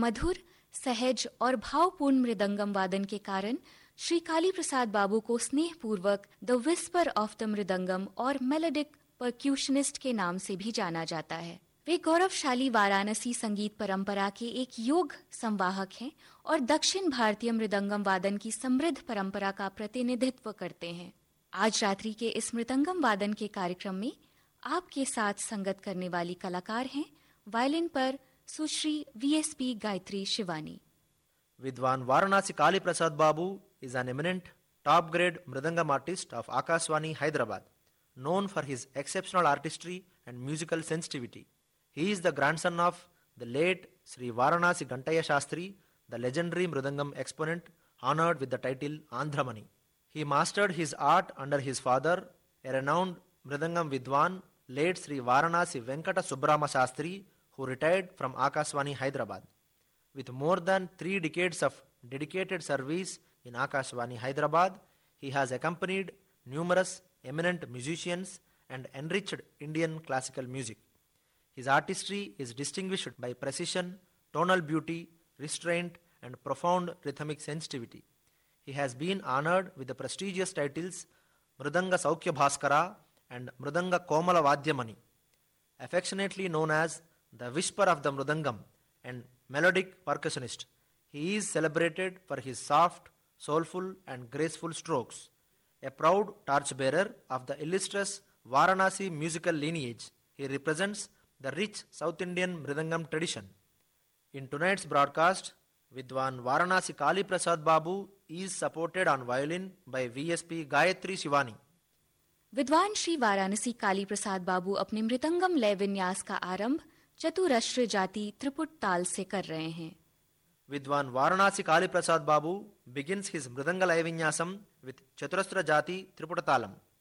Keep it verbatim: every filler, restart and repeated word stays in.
मधुर, सहज और भावपूर्ण मृदंगम वादन के कारण श्री काली प्रसाद बाबू को स्नेहपूर्वक the whisper of the mridangam और मेलोडिक परक्यूशनिस्ट के नाम से भी जाना जाता है। वे गौरवशाली वाराणसी संगीत परंपरा के एक योग संवाहक हैं और दक्षिण भारतीय मृदंगम वादन की समृद्ध परंपरा का प्रतिनिधित्व करते हैं। आज रात्रि के इस मृदंगम वादन के कार्यक्रम में आपके साथ संगत करने वाली कलाकार हैं वायलिन पर सुश्री V S P Gayatri Shivani. Vidwan Varanasi Kali Prasad Babu is an eminent, top-grade Mridangam artist of Akashvani, Hyderabad, known for his exceptional artistry and musical sensitivity. He is the grandson of the late Sri Varanasi Gantaya Shastri, the legendary Mridangam exponent honored with the title Andhramani. He mastered his art under his father, a renowned Mridangam Vidwan, late Sri Varanasi Venkata Subbrama Shastri, who retired from Akashvani, Hyderabad. With more than three decades of dedicated service in Akashvani, Hyderabad, he has accompanied numerous eminent musicians and enriched Indian classical music. His artistry is distinguished by precision, tonal beauty, restraint, and profound rhythmic sensitivity. He has been honored with the prestigious titles Mridanga Saukhya Bhaskara and Mridanga Komala Vadyamani, affectionately known as the Whisper of the Mridangam and melodic percussionist. He is celebrated for his soft, soulful, and graceful strokes. A proud torchbearer of the illustrious Varanasi musical lineage, he represents the rich South Indian Mridangam tradition. In tonight's broadcast, Vidwan Varanasi Kali Prasad Babu is supported on violin by V S P Gayatri Shivani. विद्वान श्री वाराणसी काली प्रसाद बाबू अपने मृदंगम लय विन्यास का आरंभ चतुरस्र जाति त्रिपुट ताल से कर रहे हैं। Vidwan Varanasi Kali Prasad Babu begins his Mridanga Laya Vinyasam with Chaturastra Jati Triputatalam.